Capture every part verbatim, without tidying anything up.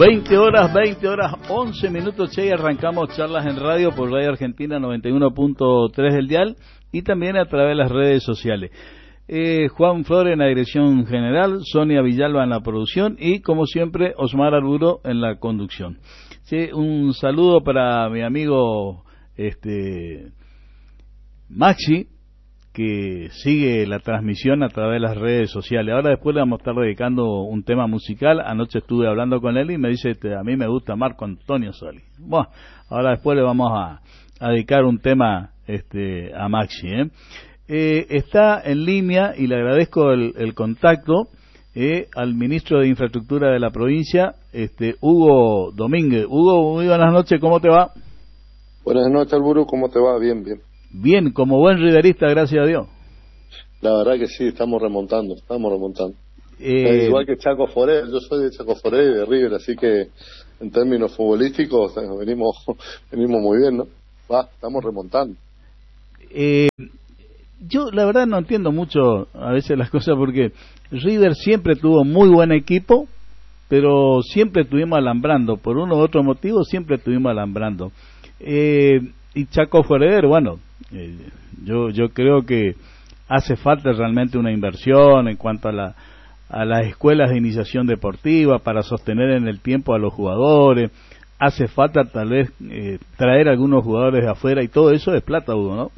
veinte horas, veinte horas, once minutos, che, y arrancamos charlas en radio por Radio Argentina noventa y uno punto tres del dial y también a través de las redes sociales. Eh, Juan Flores en la dirección general, Sonia Villalba en la producción y, como siempre, Osmar Arburo en la conducción. Sí, un saludo para mi amigo este Maxi, que sigue la transmisión a través de las redes sociales. Ahora después le vamos a estar dedicando un tema musical. Anoche estuve hablando con él y me dice, a mí me gusta Marco Antonio Soli. Bueno, ahora después le vamos a, a dedicar un tema este a Maxi. ¿eh? Eh, está en línea y le agradezco el, el contacto eh, al ministro de Infraestructura de la provincia, este Hugo Domínguez. Hugo, muy buenas noches, ¿cómo te va? Buenas noches, Alburu, ¿cómo te va? Bien, bien. Bien, como buen riverista, gracias a Dios. La verdad que sí, estamos remontando, estamos remontando. Eh, eh, igual que Chaco Foré, yo soy de Chaco Foré y de River, así que en términos futbolísticos venimos venimos muy bien, ¿no? Va, estamos remontando. Eh, yo la verdad no entiendo mucho a veces las cosas porque River siempre tuvo muy buen equipo, pero siempre estuvimos alambrando, por uno u otro motivo siempre estuvimos alambrando. Eh, y Chaco Forever, bueno, eh, yo yo creo que hace falta realmente una inversión en cuanto a la a las escuelas de iniciación deportiva para sostener en el tiempo a los jugadores. Hace falta tal vez eh, traer algunos jugadores de afuera y todo eso es plata, Hugo, ¿no?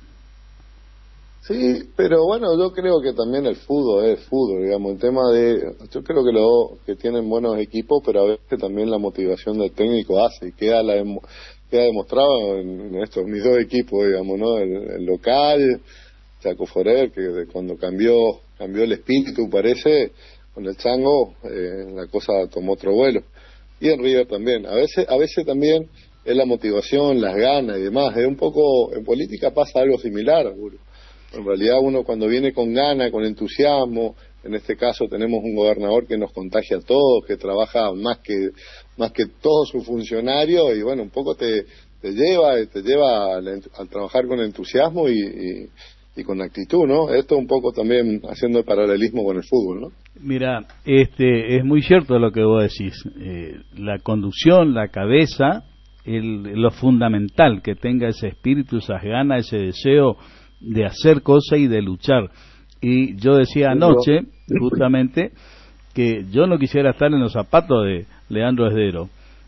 Sí, pero bueno, yo creo que también el fútbol es fútbol, digamos, el tema de, yo creo que los que tienen buenos equipos, pero a veces también la motivación del técnico hace, y queda la queda demostrado en, en estos mis dos equipos, digamos, ¿no? El, el local, Chaco Forer, que de cuando cambió cambió el espíritu, parece, con el Chango, eh, la cosa tomó otro vuelo. Y en River también, a veces a veces también es la motivación, las ganas y demás, es un poco, en política pasa algo similar, seguro. En realidad uno cuando viene con ganas, con entusiasmo, en este caso tenemos un gobernador que nos contagia a todos, que trabaja más que más que todos sus funcionarios y bueno, un poco te, te lleva te lleva al, al trabajar con entusiasmo y, y, y con actitud, ¿no? Esto un poco también haciendo el paralelismo con el fútbol, ¿no? Mira, este es muy cierto lo que vos decís. Eh, la conducción, la cabeza, el, lo fundamental, que tenga ese espíritu, esas ganas, ese deseo de hacer cosas y de luchar. Y yo decía anoche, justamente, que yo no quisiera estar en los zapatos de Leandro Esdero,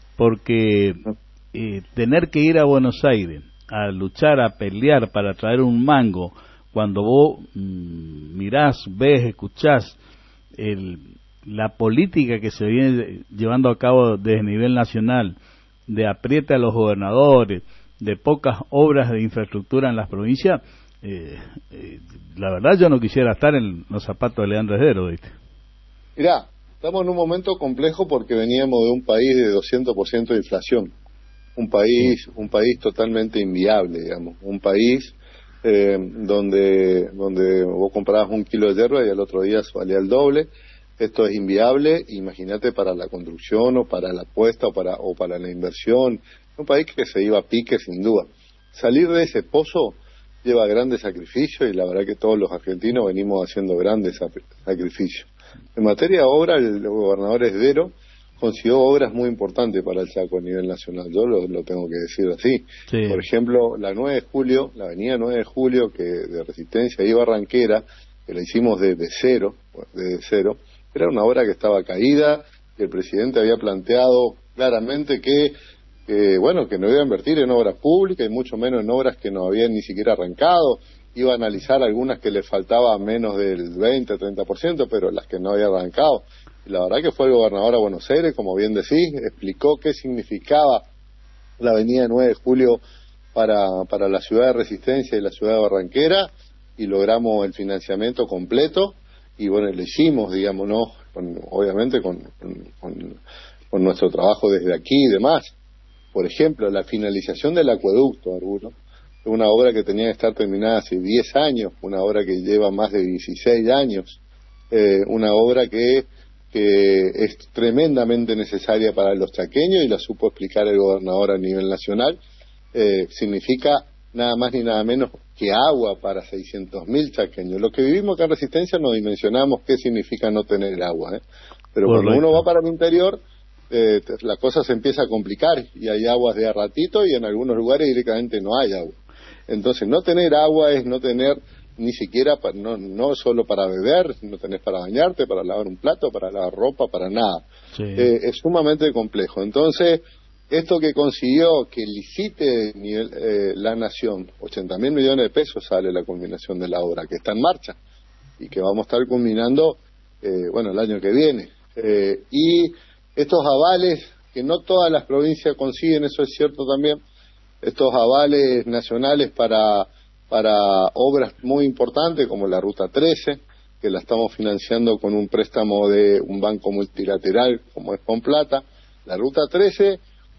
porque eh, tener que ir a Buenos Aires a luchar, a pelear para traer un mango, cuando vos mmm, mirás, ves, escuchás el, la política que se viene llevando a cabo desde nivel nacional, de apriete a los gobernadores, de pocas obras de infraestructura en las provincias, Eh, eh, la verdad yo no quisiera estar en los zapatos de Leandro Esdero, ¿viste? Mirá, estamos en un momento complejo porque veníamos de un país de doscientos por ciento de inflación, un país sí. un país totalmente inviable, digamos, un país eh, donde donde vos comprabas un kilo de hierro y al otro día valía el doble. Esto es inviable, imagínate para la construcción o para la apuesta o para o para la inversión, un país que se iba a pique sin duda. Salir de ese pozo lleva grandes sacrificios y la verdad que todos los argentinos venimos haciendo grandes sacrificios. En materia de obra, el gobernador Esdero consiguió obras muy importantes para el Chaco a nivel nacional, yo lo, lo tengo que decir así. Sí. Por ejemplo, la nueve de julio, la avenida nueve de julio, que de Resistencia y Barranquera, que la hicimos desde cero, desde cero, era una obra que estaba caída, que el presidente había planteado claramente que que bueno, que no iba a invertir en obras públicas y mucho menos en obras que no habían ni siquiera arrancado, iba a analizar algunas que le faltaba menos del veinte, treinta por ciento, pero las que no había arrancado. Y la verdad que fue el gobernador a Buenos Aires, como bien decís, explicó qué significaba la avenida nueve de julio para, para la ciudad de Resistencia y la ciudad de Barranquera, y logramos el financiamiento completo, y bueno, lo hicimos, digamos, ¿no? Con, obviamente con, con, con nuestro trabajo desde aquí y demás. Por ejemplo, la finalización del acueducto, Arburo, es una obra que tenía que estar terminada hace diez años, una obra que lleva más de dieciséis años, eh, una obra que, que es tremendamente necesaria para los chaqueños y la supo explicar el gobernador a nivel nacional. Eh, significa nada más ni nada menos que agua para seiscientos mil chaqueños. Los que vivimos acá en Resistencia no dimensionamos qué significa no tener agua, ¿eh? Pero Correcto. Cuando uno va para el interior, eh, la cosa se empieza a complicar y hay aguas de a ratito y en algunos lugares directamente no hay agua. Entonces no tener agua es no tener ni siquiera, pa, no, no solo para beber, no tenés para bañarte, para lavar un plato, para lavar ropa, para nada. Sí. Eh, es sumamente complejo. Entonces, esto que consiguió que licite nivel, eh, la Nación, ochenta mil millones de pesos sale la culminación de la obra, que está en marcha y que vamos a estar culminando, eh, bueno, el año que viene. Eh, y estos avales, que no todas las provincias consiguen, eso es cierto también, estos avales nacionales para para obras muy importantes como la Ruta trece, que la estamos financiando con un préstamo de un banco multilateral como es Complata. La Ruta trece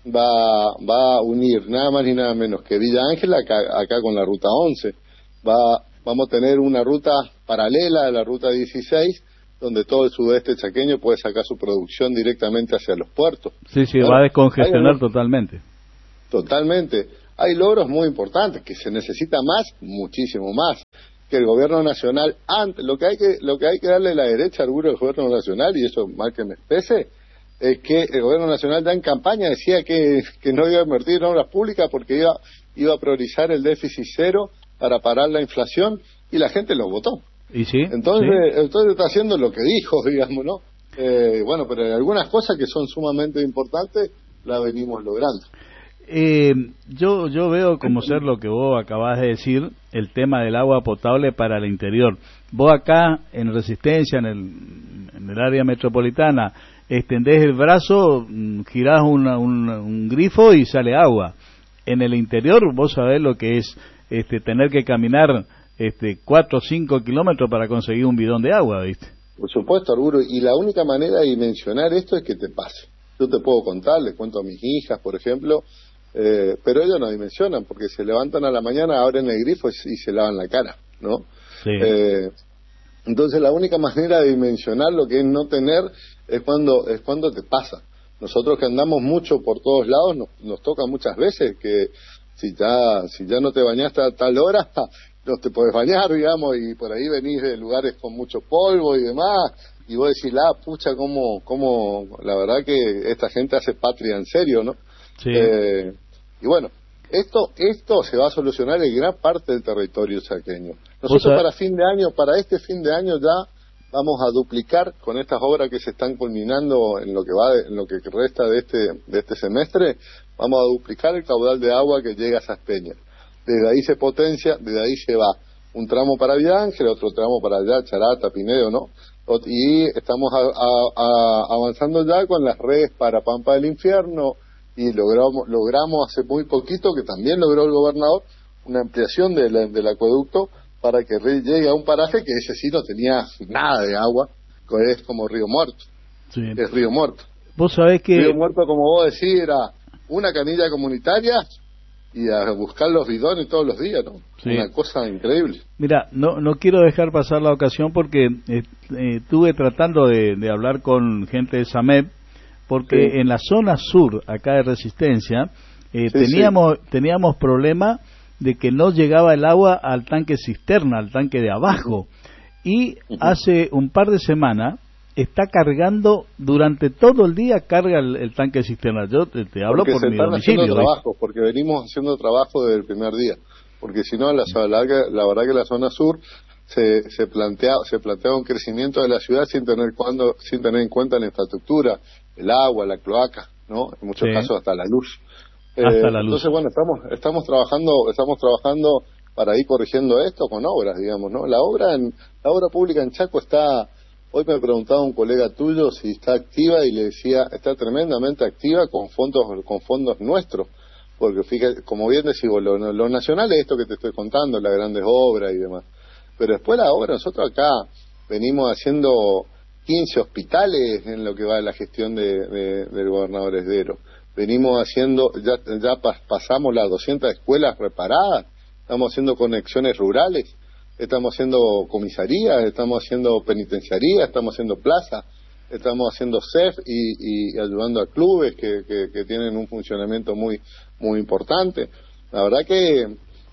va, va a unir nada más ni nada menos que Villa Ángela acá, acá con la Ruta once. Va, vamos a tener una ruta paralela a la Ruta dieciséis, donde todo el sudeste chaqueño puede sacar su producción directamente hacia los puertos. Sí, sí, bueno, va a descongestionar hay, totalmente. Totalmente. Hay logros muy importantes, que se necesita más, muchísimo más, que el gobierno nacional, antes, lo que hay que, lo que hay que darle la derecha al orgullo del gobierno nacional, y eso mal que me pese, es que el gobierno nacional ya en campaña decía que, que no iba a invertir en obras públicas porque iba, iba a priorizar el déficit cero para parar la inflación, y la gente lo votó. ¿Y sí? Entonces, ¿Sí? entonces está haciendo lo que dijo, digamos, ¿no? Eh, bueno, pero hay algunas cosas que son sumamente importantes, las venimos logrando. Eh, yo yo veo como ser lo que vos acabás de decir, el tema del agua potable para el interior. Vos acá en Resistencia, en el, en el área metropolitana, extendés el brazo, girás una, una, un grifo y sale agua. En el interior vos sabés lo que es este tener que caminar este cuatro o cinco kilómetros para conseguir un bidón de agua, ¿viste? Por supuesto, Arturo, y la única manera de dimensionar esto es que te pase. Yo te puedo contar, les cuento a mis hijas, por ejemplo, Eh, pero ellos no dimensionan porque se levantan a la mañana, abren el grifo y, y se lavan la cara, ¿no? Sí. Eh, entonces la única manera de dimensionar lo que es no tener es cuando es cuando te pasa. Nosotros que andamos mucho por todos lados nos, nos toca muchas veces que si ya si ya no te bañaste a tal hora no te podés bañar, digamos, y por ahí venís de lugares con mucho polvo y demás y vos decís, la pucha, cómo cómo la verdad que esta gente hace patria en serio, ¿no? Sí. Eh, y bueno, esto esto se va a solucionar en gran parte del territorio chaqueño. Nosotros para fin de año, para este fin de año ya vamos a duplicar con estas obras que se están culminando en lo que va de, en lo que resta de este de este semestre, vamos a duplicar el caudal de agua que llega a esas peñas. Desde ahí se potencia, desde ahí se va un tramo para Villa Ángel, otro tramo para allá, Charata, Pinedo, ¿no? Y estamos a, a, a avanzando ya con las redes para Pampa del Infierno, y logramos logramos hace muy poquito, que también logró el gobernador, una ampliación de la, del acueducto para que llegue a un paraje que ese sí no tenía nada de agua, que es como Río Muerto. Sí. Es Río Muerto. Vos sabés que... Río Muerto, como vos decís, era una canilla comunitaria y a buscar los bidones todos los días, ¿no? Sí. Una cosa increíble. Mira, no no quiero dejar pasar la ocasión porque eh, eh, estuve tratando de, de hablar con gente de SAMEP, porque sí. En la zona sur, acá de Resistencia, eh, sí, teníamos sí. teníamos problema de que no llegaba el agua al tanque cisterna, al tanque de abajo, y uh-huh. hace un par de semanas está cargando, durante todo el día carga el, el tanque cisterna. Yo te, te hablo porque por se mi están domicilio. Haciendo trabajo, porque venimos haciendo trabajo desde el primer día, porque si no, la, la, la verdad que la zona sur se se plantea se plantea un crecimiento de la ciudad sin tener cuando sin tener en cuenta la infraestructura, el agua, la cloaca, ¿no? En muchos sí. casos hasta la luz. Hasta eh, la luz. Entonces, bueno, estamos estamos trabajando estamos trabajando para ir corrigiendo esto con obras, digamos, ¿no? La obra en la obra pública en Chaco está, hoy me preguntaba un colega tuyo si está activa y le decía, está tremendamente activa con fondos con fondos nuestros, porque fíjate, como bien decimos, lo, lo nacional es esto que te estoy contando, las grandes obras y demás. Pero después la obra, nosotros acá venimos haciendo quince hospitales en lo que va de la gestión de, de, del gobernador Esdero. Venimos haciendo, ya, ya pasamos las doscientas escuelas reparadas, estamos haciendo conexiones rurales, estamos haciendo comisarías, estamos haciendo penitenciarías, estamos haciendo plazas, estamos haciendo C E F y, y ayudando a clubes que, que, que tienen un funcionamiento muy muy importante. La verdad que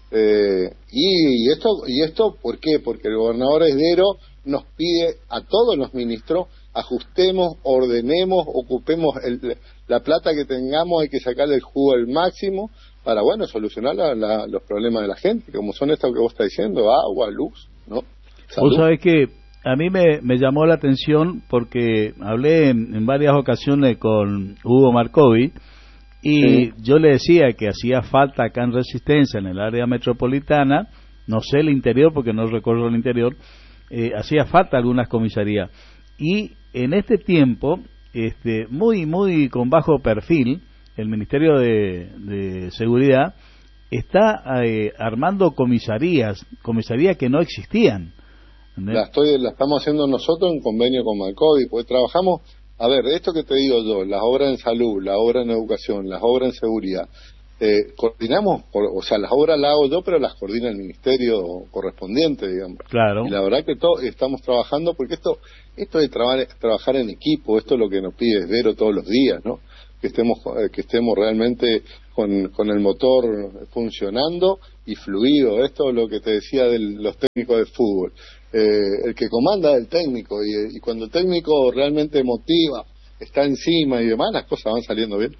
eh, y, y esto y esto ¿por qué? Porque el gobernador Esdero nos pide a todos los ministros ajustemos, ordenemos, ocupemos el, la plata que tengamos, hay que sacarle el jugo al máximo para, bueno, solucionar la, la, los problemas de la gente, como son estos que vos estás diciendo, agua, luz, ¿no? Salud. Vos sabés que a mí me, me llamó la atención porque hablé en, en varias ocasiones con Hugo Marcovi y sí. Yo le decía que hacía falta acá en Resistencia, en el área metropolitana, no sé el interior porque no recuerdo el interior, eh, hacía falta algunas comisarías. Y en este tiempo, este, muy, muy con bajo perfil, el Ministerio de, de Seguridad está eh, armando comisarías, comisarías que no existían. La, estoy, la estamos haciendo nosotros en convenio con Marcovi, porque trabajamos, a ver, esto que te digo yo, las obras en salud, las obras en educación, las obras en seguridad, eh, coordinamos, o sea, las obras las hago yo, pero las coordina el ministerio correspondiente, digamos. Claro. Y la verdad que todo, estamos trabajando, porque esto esto de trabajar, trabajar en equipo, esto es lo que nos pide Vero todos los días, ¿no? Que estemos, eh, que estemos realmente con, con el motor funcionando y fluido. Esto es lo que te decía de los técnicos de fútbol. Eh, el que comanda es el técnico, y, y cuando el técnico realmente motiva, está encima y demás, las cosas van saliendo bien.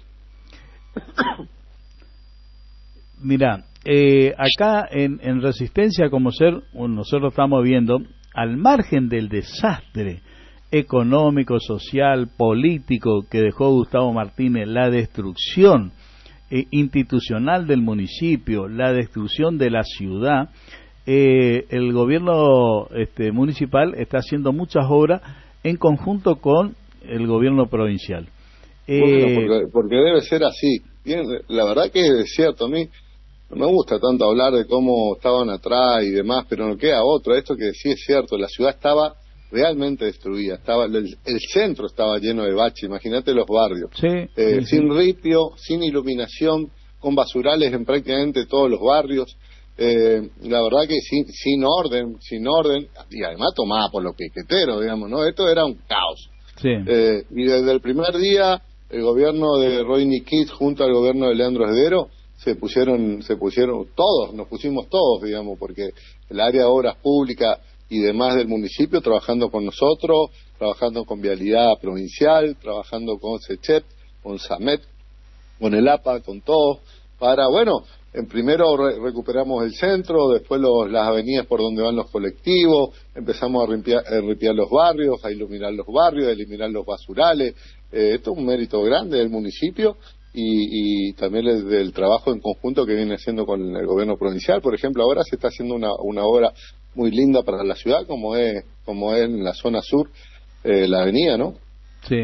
Mira, eh, acá en, en Resistencia como ser, nosotros estamos viendo, al margen del desastre económico, social, político que dejó Gustavo Martínez, la destrucción eh, institucional del municipio, la destrucción de la ciudad, eh, el gobierno este, municipal está haciendo muchas obras en conjunto con el gobierno provincial. Eh, bueno, porque, porque debe ser así. Bien, la verdad que es cierto, a mí no me gusta tanto hablar de cómo estaban atrás y demás, pero no queda otro. Esto que sí es cierto, la ciudad estaba realmente destruida, estaba el, el centro estaba lleno de baches, imagínate los barrios, sí, eh, sí, sin sí. ripio, sin iluminación, con basurales en prácticamente todos los barrios, eh, la verdad que sin, sin orden, sin orden, y además tomada por los piqueteros, digamos, ¿no? Esto era un caos. Sí. Eh, y desde el primer día, el gobierno de Roy Nikit junto al gobierno de Leandro Esdero se pusieron, se pusieron todos, nos pusimos todos, digamos, porque el área de obras públicas y demás del municipio trabajando con nosotros, trabajando con Vialidad Provincial, trabajando con SECHEP, con SAMET, con el A P A, con todos, para, bueno, en primero re recuperamos el centro, después los, las avenidas por donde van los colectivos, empezamos a limpiar, a limpiar los barrios, a iluminar los barrios, a eliminar los basurales. Eh, esto es un mérito grande del municipio y, y también el, del trabajo en conjunto que viene haciendo con el gobierno provincial. Por ejemplo, ahora se está haciendo una, una obra muy linda para la ciudad, como es como es en la zona sur, eh, la avenida, ¿no? Sí.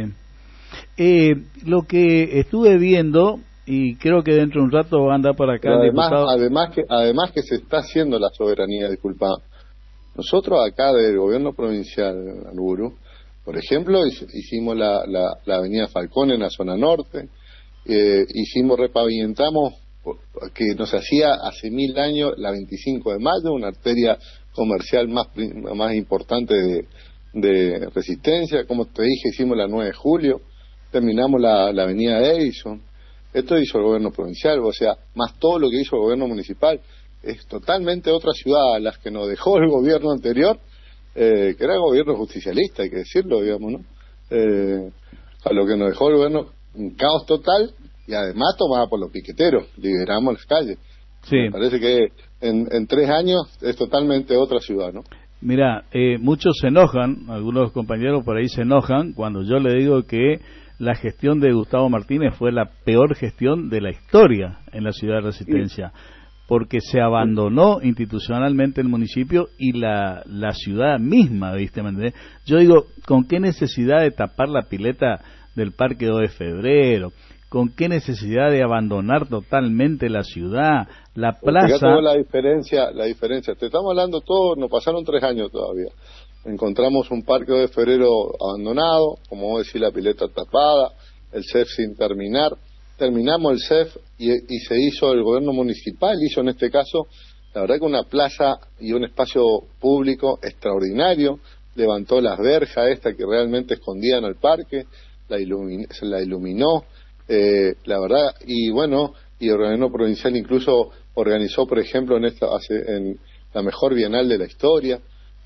Eh, lo que estuve viendo, y creo que dentro de un rato va a andar por acá el además, diputado. Además que, además que se está haciendo la soberanía, disculpa. Nosotros acá del gobierno provincial, Alburu, por ejemplo, hicimos la, la, la avenida Falcón en la zona norte, eh, hicimos, repavimentamos, que nos hacía hace mil años la veinticinco de mayo, una arteria comercial más, más importante de, de Resistencia. Como te dije, hicimos la nueve de julio, terminamos la, la avenida Edison. Esto hizo el gobierno provincial, o sea, más todo lo que hizo el gobierno municipal. Es totalmente otra ciudad a las que nos dejó el gobierno anterior, eh, que era el gobierno justicialista, hay que decirlo, digamos, ¿no? Eh, a lo que nos dejó el gobierno, un caos total, y además tomada por los piqueteros, liberamos las calles. Sí. Me parece que en, en tres años es totalmente otra ciudad, ¿no? Mira, eh, muchos se enojan, algunos compañeros por ahí se enojan cuando yo le digo que la gestión de Gustavo Martínez fue la peor gestión de la historia en la ciudad de Resistencia, porque se abandonó institucionalmente el municipio y la, la ciudad misma, ¿viste? Yo digo, ¿con qué necesidad de tapar la pileta del Parque dos de Febrero? ¿Con qué necesidad de abandonar totalmente la ciudad, la plaza? Fíjate la diferencia, la diferencia. Te estamos hablando todo, nos pasaron tres años todavía. Encontramos un Parque dos de Febrero abandonado, como vos decís, la pileta tapada, el C E F sin terminar. Terminamos el C E F y, y se hizo, el gobierno municipal hizo en este caso, la verdad que una plaza y un espacio público extraordinario. Levantó las verjas esta que realmente escondían al parque, la, ilumin, se la iluminó. Eh, la verdad, y bueno, y el gobierno provincial incluso organizó, por ejemplo, en esta hace, en la mejor bienal de la historia.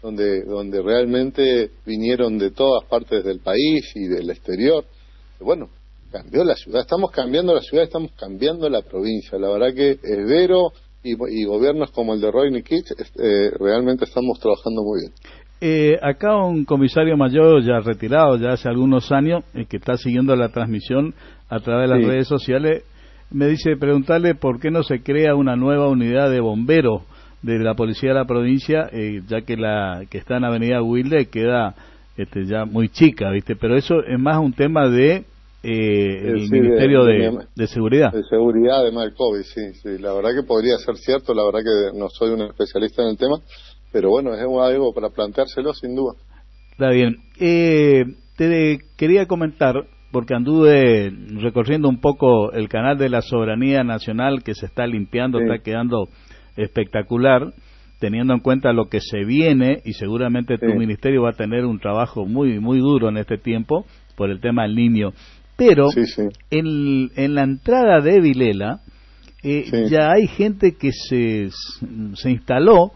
donde, donde realmente vinieron de todas partes del país y del exterior. Bueno, cambió la ciudad, estamos cambiando la ciudad, estamos cambiando la provincia. La verdad que Esbero y, y gobiernos como el de Roy Nikitsch eh, realmente estamos trabajando muy bien. Eh, acá un comisario mayor ya retirado, ya hace algunos años, eh, que está siguiendo la transmisión a través de las sí. redes sociales, me dice preguntarle por qué no se crea una nueva unidad de bomberos de la policía de la provincia, eh, ya que la que está en Avenida Wilde queda este, ya muy chica, ¿viste? Pero eso es más un tema de eh, el sí, Ministerio de, de, de, de Seguridad. De Seguridad, además del COVID, sí, sí. La verdad que podría ser cierto, la verdad que no soy un especialista en el tema, pero bueno, es algo para planteárselo sin duda. Está bien. Eh, te quería comentar, porque anduve recorriendo un poco el canal de la Soberanía Nacional que se está limpiando, sí. está quedando espectacular, teniendo en cuenta lo que se viene, y seguramente sí. tu ministerio va a tener un trabajo muy muy duro en este tiempo por el tema del niño. Pero sí, sí. En, en la entrada de Vilela eh, sí. ya hay gente que se, se instaló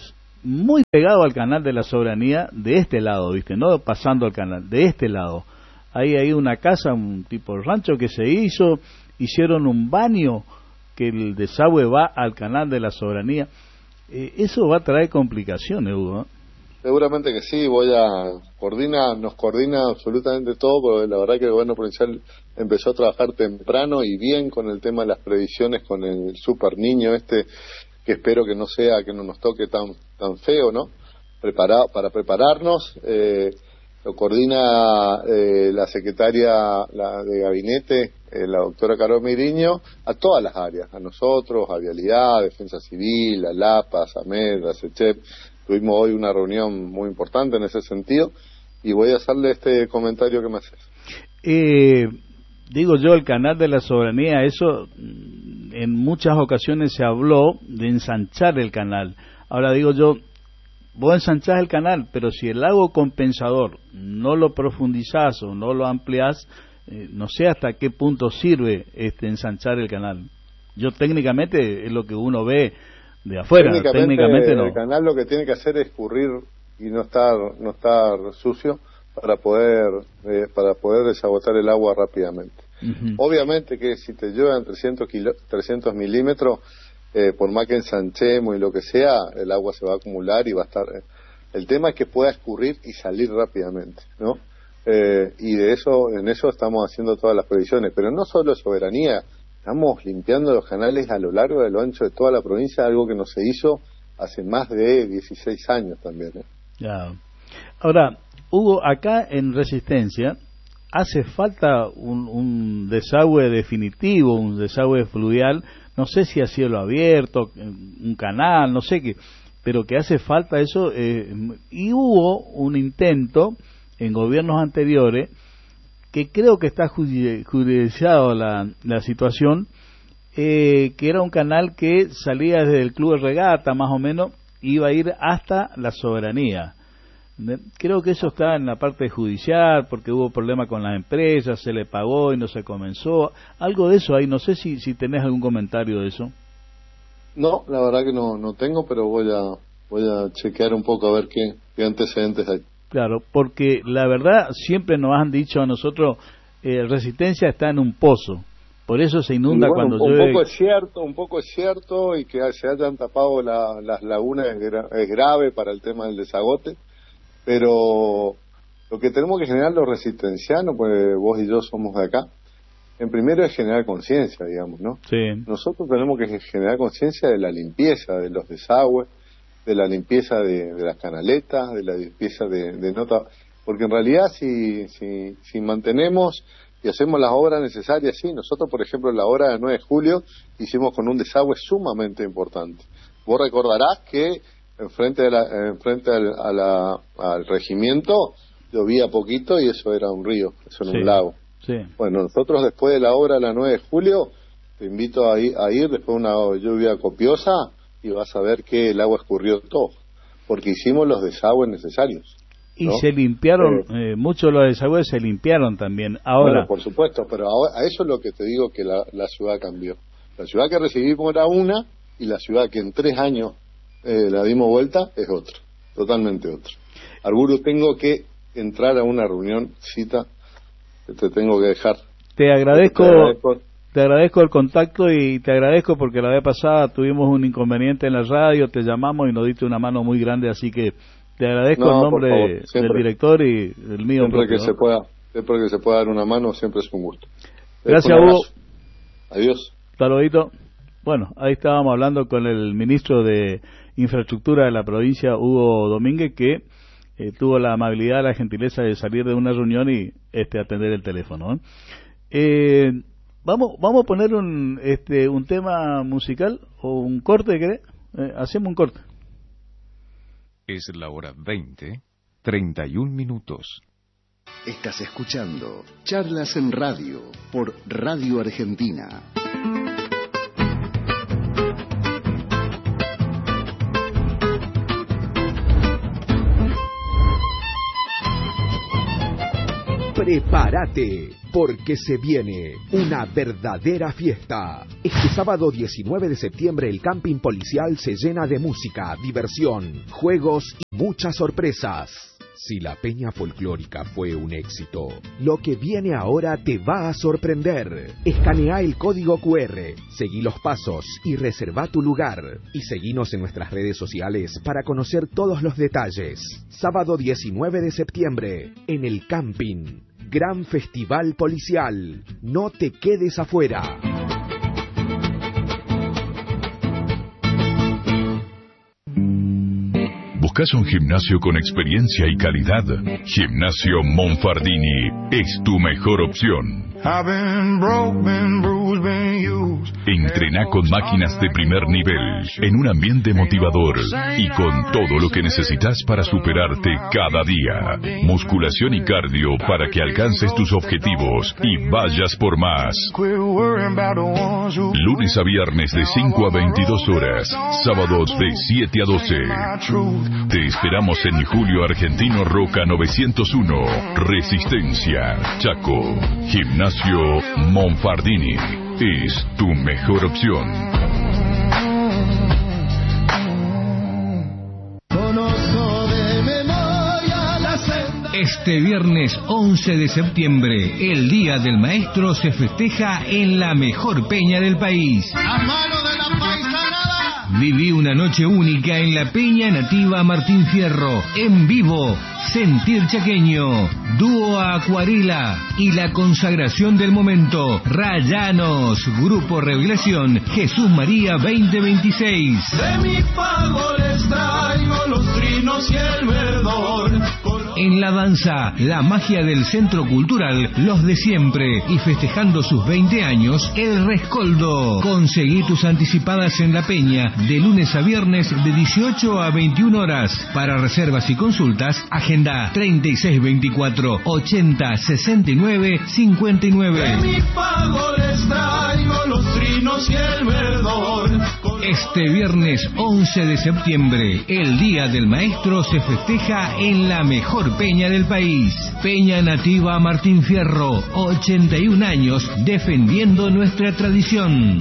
muy pegado al canal de la Soberanía de este lado, ¿viste? No pasando al canal, de este lado. Ahí hay una casa, un tipo de rancho que se hizo, hicieron un baño que el desagüe va al canal de la Soberanía. Eh, eso va a traer complicaciones, Hugo, ¿eh? Seguramente que sí, voy a coordina, nos coordina absolutamente todo, porque la verdad que el gobierno provincial empezó a trabajar temprano y bien con el tema de las previsiones, con el super niño este, que espero que no sea, que no nos toque tan tan feo, ¿no? Preparado, para prepararnos, eh, lo coordina eh, la secretaria la de gabinete, eh, la doctora Carol Miriño, a todas las áreas, a nosotros, a Vialidad, Defensa Civil, a LAPA, a SAMED, a SECHEP. Tuvimos hoy una reunión muy importante en ese sentido, y voy a hacerle este comentario que me haces. Eh, digo yo, el canal de la Soberanía, eso en muchas ocasiones se habló de ensanchar el canal. Ahora digo yo, vos ensanchás el canal, pero si el lago compensador no lo profundizás o no lo ampliás, eh, no sé hasta qué punto sirve este ensanchar el canal. Yo técnicamente es lo que uno ve de afuera, técnicamente, técnicamente no. El canal lo que tiene que hacer es escurrir y no estar no estar sucio para poder eh, para poder desagotar el agua rápidamente. Uh-huh. Obviamente que si te llueven trescientos, kilo, trescientos milímetros, eh, por más que ensanchemos y lo que sea, el agua se va a acumular y va a estar... Eh. El tema es que pueda escurrir y salir rápidamente, ¿no? Eh, y de eso en eso estamos haciendo todas las previsiones, pero no solo Soberanía. Estamos limpiando los canales a lo largo y a lo ancho de toda la provincia, algo que no se hizo hace más de dieciséis años también, ¿eh? Ya. Ahora, Hugo, acá en Resistencia hace falta un, un desagüe definitivo, un desagüe fluvial, no sé si a cielo abierto, un canal, no sé qué, pero que hace falta eso, eh, y hubo un intento en gobiernos anteriores, que creo que está judiciado la, la situación, eh, que era un canal que salía desde el Club de Regata, más o menos, iba a ir hasta la Soberanía. Creo que eso está en la parte judicial, porque hubo problema con las empresas, se le pagó y no se comenzó. Algo de eso hay, no sé si, si tenés algún comentario de eso. No, la verdad que no no tengo, pero voy a voy a chequear un poco a ver qué, qué antecedentes hay. Claro, porque la verdad siempre nos han dicho a nosotros, eh, Resistencia está en un pozo, por eso se inunda bueno, cuando un, llueve. Un poco es cierto, un poco es cierto, y que se hayan tapado la, las lagunas es, gra, es grave para el tema del desagote, pero lo que tenemos que generar los resistencianos, pues vos y yo somos de acá, en primero es generar conciencia, digamos, ¿no? Sí. Nosotros tenemos que generar conciencia de la limpieza de los desagües, de la limpieza de, de las canaletas, de la limpieza de, de nota, porque en realidad si, si, si mantenemos y hacemos las obras necesarias, sí, nosotros por ejemplo en la obra del nueve de julio hicimos con un desagüe sumamente importante. Vos recordarás que enfrente, de la, enfrente al, a la, al regimiento llovía poquito y eso era un río, eso era sí, un lago. Sí. Bueno, nosotros después de la obra de la nueve de julio, te invito a ir, a ir después de una lluvia copiosa, y vas a ver que el agua escurrió todo, porque hicimos los desagües necesarios, ¿no? Y ¿no? se limpiaron, eh, eh, muchos de los desagües se limpiaron también. Ahora, bueno, por supuesto, pero ahora, a eso es lo que te digo que la, la ciudad cambió. La ciudad que recibimos era una, y la ciudad que en tres años eh, la dimos vuelta es otra. totalmente otro. Arguro, tengo que entrar a una reunión, cita, que te tengo que dejar. Te agradezco, te agradezco, te agradezco el contacto y te agradezco porque la vez pasada tuvimos un inconveniente en la radio, te llamamos y nos diste una mano muy grande, así que te agradezco no, en nombre favor, del siempre, director y el mío siempre propio, que ¿no? se pueda, siempre que se pueda dar una mano, siempre es un gusto. Gracias, un Hugo. Adiós. Hasta luego. Bueno, ahí estábamos hablando con el ministro de Infraestructura de la provincia, Hugo Domínguez, que eh, tuvo la amabilidad, la gentileza de salir de una reunión y este atender el teléfono, ¿eh? Eh, vamos, vamos a poner un, este, un tema musical o un corte, ¿querés? Eh, hacemos un corte. Es la hora veinte, treinta y un minutos. Estás escuchando Charlas en Radio por Radio Argentina. Prepárate, porque se viene una verdadera fiesta. Este sábado diecinueve de septiembre el camping policial se llena de música, diversión, juegos y muchas sorpresas. Si la peña folclórica fue un éxito, lo que viene ahora te va a sorprender. Escanea el código cu erre, seguí los pasos y reserva tu lugar. Y seguinos en nuestras redes sociales para conocer todos los detalles. Sábado diecinueve de septiembre, en el camping. Gran Festival Policial. No te quedes afuera. ¿Buscas un gimnasio con experiencia y calidad? Gimnasio Monfardini es tu mejor opción. Entrená con máquinas de primer nivel, en un ambiente motivador y con todo lo que necesitas para superarte cada día. Musculación y cardio para que alcances tus objetivos y vayas por más. Lunes a viernes de cinco a veintidós horas, sábados de siete a doce. Te esperamos en Julio Argentino Roca novecientos uno, Resistencia, Chaco. Gimnasio Monfardini es tu mejor opción. Este viernes once de septiembre, el Día del Maestro se festeja en la mejor peña del país. ¡A mano de la paisanada! Viví una noche única en la Peña Nativa Martín Fierro, en vivo, Sentir Chaqueño, Dúo Acuarela y la consagración del momento, Rayanos, Grupo Revelación, Jesús María veinte veintiséis. De mi pago les traigo los trinos y el verdor. En la danza, la magia del Centro Cultural, los de siempre, y festejando sus veinte años, el Rescoldo. Conseguí tus anticipadas en La Peña, de lunes a viernes de dieciocho a veintiuna horas. Para reservas y consultas, agenda treinta y seis veinticuatro, ochenta, sesenta y nueve, cincuenta y nueve. De mi pago les traigo los trinos y el verdor. Este viernes once de septiembre, el Día del Maestro se festeja en la mejor peña del país. Peña Nativa Martín Fierro, ochenta y un años defendiendo nuestra tradición.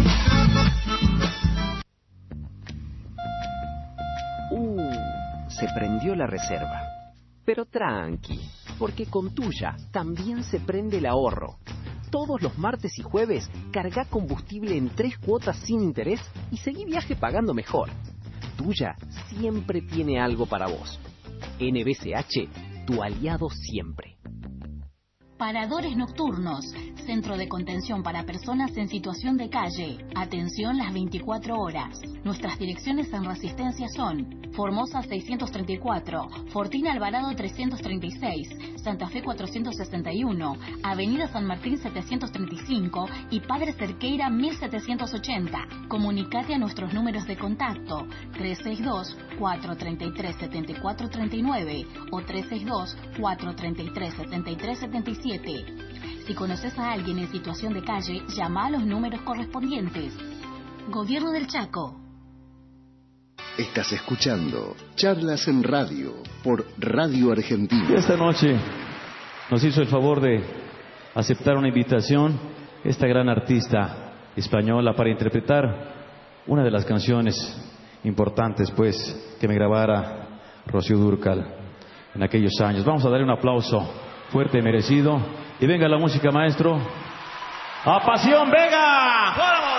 Uh, se prendió la reserva. Pero tranqui, porque con Tuya también se prende el ahorro. Todos los martes y jueves, carga combustible en tres cuotas sin interés y seguí viaje pagando mejor. Tuya siempre tiene algo para vos. N B C H, tu aliado siempre. Paradores Nocturnos, centro de contención para personas en situación de calle. Atención las veinticuatro horas. Nuestras direcciones en Resistencia son Formosa seiscientos treinta y cuatro, Fortina Alvarado trescientos treinta y seis, Santa Fe cuatrocientos sesenta y uno, Avenida San Martín setecientos treinta y cinco y Padre Cerqueira mil setecientos ochenta. Comunicate a nuestros números de contacto tres seis dos, cuatro tres tres, siete cuatro tres nueve o tres seis dos, cuatro tres tres, siete tres siete siete. Si conoces a alguien en situación de calle, llama a los números correspondientes. Gobierno del Chaco. Estás escuchando Charlas en Radio por Radio Argentina. Y esta noche nos hizo el favor de aceptar una invitación esta gran artista española para interpretar una de las canciones importantes pues que me grabara Rocío Dúrcal en aquellos años. Vamos a darle un aplauso fuerte y merecido. Y venga la música, maestro. ¡A pasión, venga!